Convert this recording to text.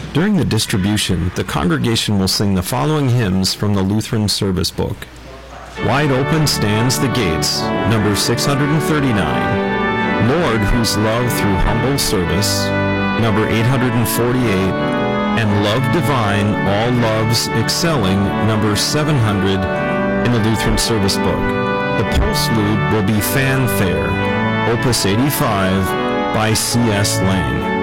During the distribution, the congregation will sing the following hymns from the Lutheran Service Book. Wide Open Stands the Gates, number 639. Lord, whose love through humble service, number 848, and Love Divine, all loves excelling, number 700 in the Lutheran Service Book. The postlude will be Fanfare, Opus 85 by C.S. Lang.